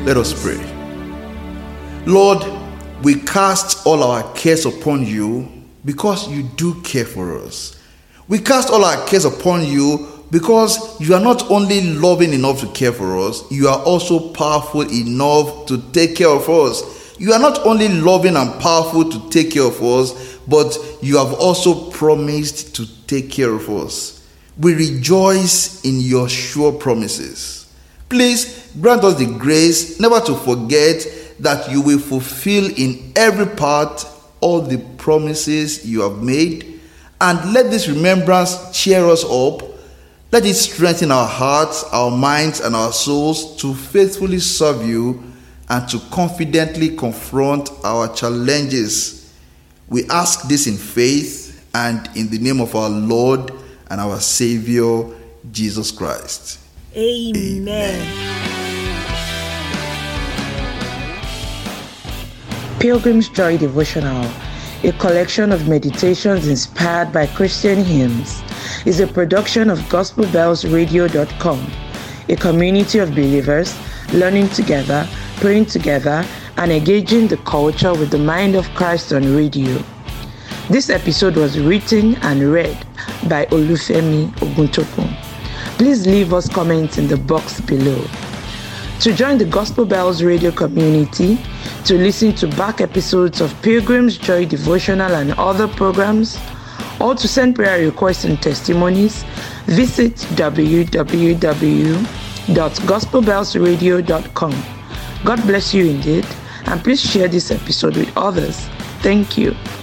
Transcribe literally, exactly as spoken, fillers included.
Let us pray. Lord, we cast all our cares upon you because you do care for us. We cast all our cares upon you because you are not only loving enough to care for us, you are also powerful enough to take care of us. You are not only loving and powerful to take care of us, but you have also promised to take care of us. We rejoice in your sure promises. Please grant us the grace never to forget that you will fulfill in every part all the promises you have made, and let this remembrance cheer us up. Let it strengthen our hearts, our minds, and our souls to faithfully serve you and to confidently confront our challenges. We ask this in faith and in the name of our Lord and our Savior, Jesus Christ. Amen. Amen. Pilgrim's Joy Devotional, a collection of meditations inspired by Christian hymns, is a production of gospel bells radio dot com, a community of believers learning together, praying together, and engaging the culture with the mind of Christ on radio. This episode was written and read by Olufemi Oguntokun. Please leave us comments in the box below. To join the Gospel Bells radio community, to listen to back episodes of Pilgrim's Joy Devotional and other programs, or to send prayer requests and testimonies, visit w w w dot gospel bells radio dot com. God bless you indeed, and please share this episode with others. Thank you.